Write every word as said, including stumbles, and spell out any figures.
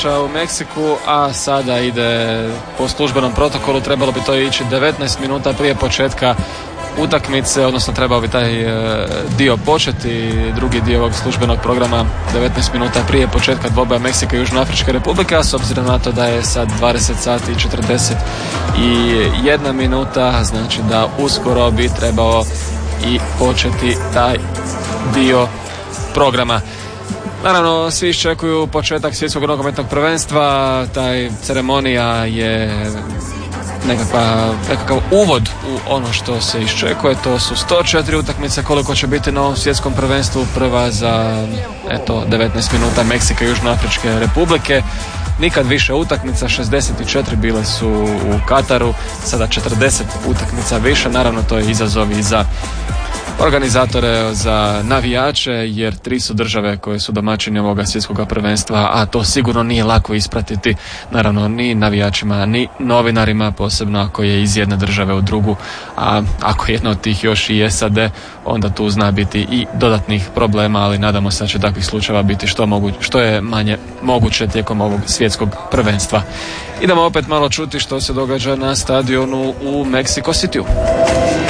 u Meksiku, a sada ide po službenom protokolu, trebalo bi to ići devetnaest minuta prije početka utakmice, odnosno trebao bi taj e, dio početi, drugi dio ovog službenog programa devetnaest minuta prije početka dvoboja Meksika i Južnoafričke Republike, a s obzirom na to da je sad dvadeset sati i četrdeset jedna minuta, znači da uskoro bi trebao i početi taj dio programa. Naravno, svi iščekuju početak svjetskog nogometnog prvenstva, taj ceremonija je nekakva, nekakav uvod u ono što se iščekuje. To su sto četiri utakmice koliko će biti na ovom svjetskom prvenstvu, prva za eto devetnaest minuta Meksika i Južnoafričke Republike. Nikad više utakmica, šezdeset četiri bile su u Kataru, sada četrdeset utakmica više. Naravno, to je izazov i za organizatore, za navijače, jer tri su države koje su domaćini ovoga svjetskog prvenstva, a to sigurno nije lako ispratiti, naravno ni navijačima, ni novinarima, posebno ako je iz jedne države u drugu, a ako jedna od tih još i S A D, onda tu zna biti i dodatnih problema, ali nadamo se da će takvih slučajeva biti što, mogu, što je manje moguće tijekom ovog svjetskog prvenstva. Idemo opet malo čuti što se događa na stadionu u Mexico Cityu.